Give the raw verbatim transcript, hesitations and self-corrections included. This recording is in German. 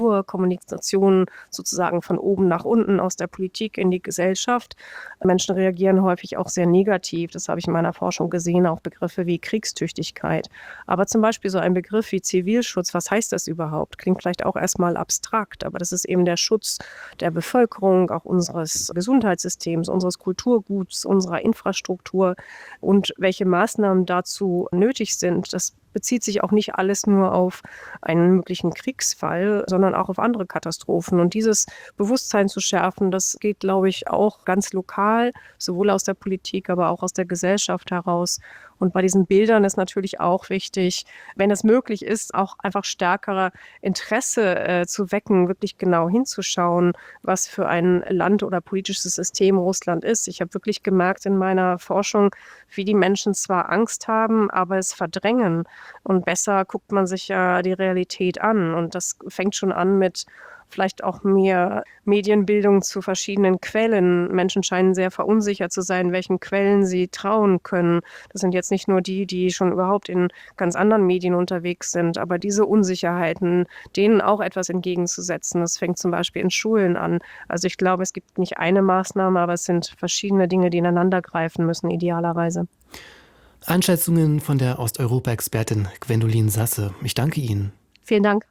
Kommunikation sozusagen von oben nach unten aus der Politik in die Gesellschaft. Menschen reagieren häufig auch sehr negativ. Das habe ich in meiner Forschung gesehen, auch Begriffe wie Kriegstüchtigkeit. Aber zum Beispiel so ein Begriff wie Zivilschutz, was heißt das überhaupt? Klingt vielleicht auch erstmal abstrakt, aber das ist eben der Schutz der Bevölkerung, auch unseres Gesundheitssystems, unseres Kulturguts, unserer Infrastruktur und welche Maßnahmen dazu nötig sind. Das bezieht sich auch nicht alles nur auf einen möglichen Kriegsfall, sondern auch auf andere Katastrophen. Und dieses Bewusstsein zu schärfen, das geht, glaube ich, auch ganz lokal, sowohl aus der Politik, aber auch aus der Gesellschaft heraus. Und bei diesen Bildern ist natürlich auch wichtig, wenn es möglich ist, auch einfach stärkerer Interesse äh, zu wecken, wirklich genau hinzuschauen, was für ein Land oder politisches System Russland ist. Ich habe wirklich gemerkt in meiner Forschung, wie die Menschen zwar Angst haben, aber es verdrängen. Und besser guckt man sich ja die Realität an. Und das fängt schon an mit vielleicht auch mehr Medienbildung zu verschiedenen Quellen. Menschen scheinen sehr verunsichert zu sein, welchen Quellen sie trauen können. Das sind jetzt nicht nur die, die schon überhaupt in ganz anderen Medien unterwegs sind, aber diese Unsicherheiten, denen auch etwas entgegenzusetzen. Das fängt zum Beispiel in Schulen an. Also ich glaube, es gibt nicht eine Maßnahme, aber es sind verschiedene Dinge, die ineinander greifen müssen, idealerweise. Einschätzungen von der Osteuropa-Expertin Gwendolin Sasse. Ich danke Ihnen. Vielen Dank.